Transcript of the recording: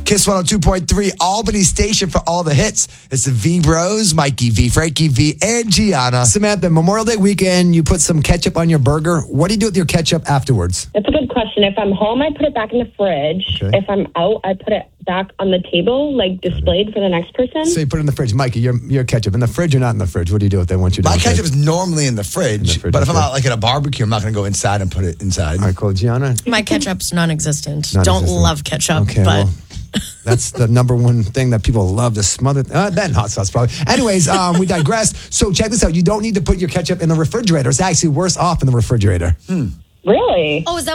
Kiss 102.3, Albany Station for all the hits. It's the V Bros, Mikey V, Frankie V, and Gianna. Samantha, Memorial Day weekend, you put some ketchup on your burger. What do you do with your ketchup afterwards? That's a good question. If I'm home, I put it back in the fridge. Okay. If I'm out, I put it back on the table, like displayed for the next person. So you put it in the fridge. Mikey, your ketchup in the fridge or not in the fridge? What do you do with it once you're done? My with ketchup it? is normally in the fridge, but if I'm out like at a barbecue, I'm not going to go inside and put it inside. All right, cool. Gianna? My ketchup's non-existent. Non-existent. Don't love ketchup, Okay, but... well, that's the number one thing that people love to smother. That and hot sauce, probably. Anyways, we digress. So check this out. You don't need to put your ketchup in the refrigerator. It's actually worse off in the refrigerator. Really? Oh, is that